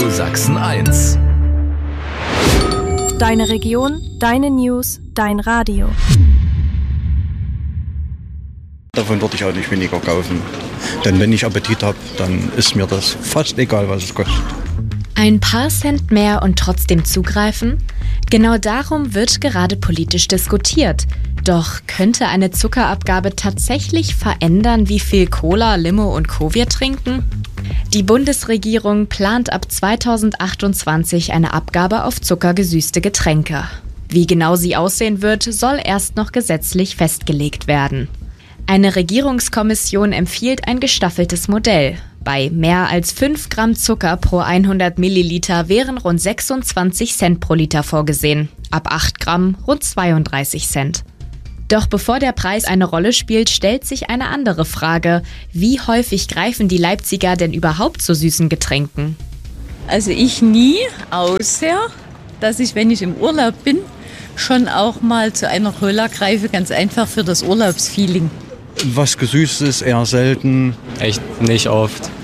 Radio Sachsen 1. Deine Region, deine News, dein Radio. Davon würde ich auch nicht weniger kaufen. Denn wenn ich Appetit habe, dann ist mir das fast egal, was es kostet. Ein paar Cent mehr und trotzdem zugreifen? Genau darum wird gerade politisch diskutiert. Doch könnte eine Zuckerabgabe tatsächlich verändern, wie viel Cola, Limo und Co. wir trinken? Die Bundesregierung plant ab 2028 eine Abgabe auf zuckergesüßte Getränke. Wie genau sie aussehen wird, soll erst noch gesetzlich festgelegt werden. Eine Regierungskommission empfiehlt ein gestaffeltes Modell. Bei mehr als 5 Gramm Zucker pro 100 Milliliter wären rund 26 Cent pro Liter vorgesehen. Ab 8 Gramm rund 32 Cent. Doch bevor der Preis eine Rolle spielt, stellt sich eine andere Frage. Wie häufig greifen die Leipziger denn überhaupt zu süßen Getränken? Also ich nie, außer dass ich, wenn ich im Urlaub bin, schon auch mal zu einer Cola greife, ganz einfach für das Urlaubsfeeling. Was Gesüßtes eher selten. Echt nicht oft.